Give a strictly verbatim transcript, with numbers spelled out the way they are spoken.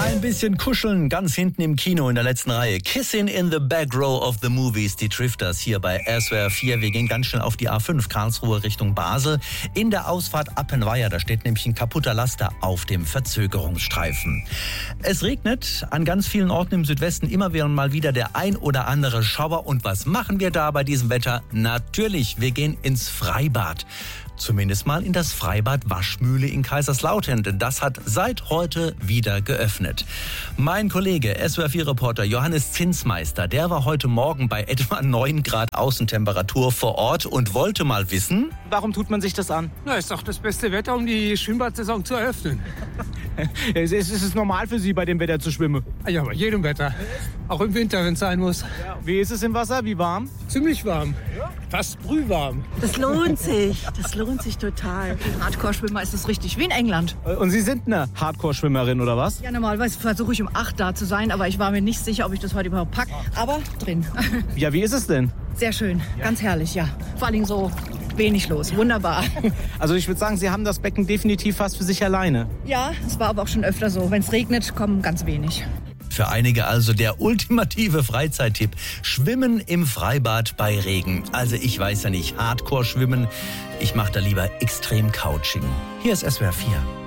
Ein bisschen kuscheln, ganz hinten im Kino in der letzten Reihe. Kissing in the back row of the movies, die Drifters hier bei S W R vier. Wir gehen ganz schnell auf die A fünf, Karlsruhe Richtung Basel. In der Ausfahrt Appenweier, da steht nämlich ein kaputter Laster auf dem Verzögerungsstreifen. Es regnet an ganz vielen Orten im Südwesten immer wieder mal wieder der ein oder andere Schauer. Und was machen wir da bei diesem Wetter? Natürlich, wir gehen ins Freibad. Zumindest mal in das Freibad Waschmühle in Kaiserslautern, denn das hat seit heute wieder geöffnet. Mein Kollege, S W R vier Reporter Johannes Zinsmeister, der war heute Morgen bei etwa neun Grad Außentemperatur vor Ort und wollte mal wissen... Warum tut man sich das an? Na, ist doch das beste Wetter, um die Schwimmbadsaison zu eröffnen. Es ist, es ist normal für Sie, bei dem Wetter zu schwimmen. Ja, bei jedem Wetter. Auch im Winter, wenn es sein muss. Ja. Wie ist es im Wasser? Wie warm? Ziemlich warm. Ja. Fast brühwarm. Das lohnt sich. Das lohnt sich total. Für Hardcore-Schwimmer ist es richtig wie in England. Und Sie sind eine Hardcore-Schwimmerin, oder was? Ja, normalerweise versuche ich um acht da zu sein, aber ich war mir nicht sicher, ob ich das heute überhaupt packe. Aber drin. Ja, wie ist es denn? Sehr schön. Ja. Ganz herrlich, ja. Vor allem so wenig los. Wunderbar. Also ich würde sagen, Sie haben das Becken definitiv fast für sich alleine. Ja, es war aber auch schon öfter so. Wenn es regnet, kommen ganz wenig. Für einige also der ultimative Freizeittipp. Schwimmen im Freibad bei Regen. Also ich weiß ja nicht, Hardcore schwimmen. Ich mache da lieber Extrem-Couching. Hier ist S W R vier.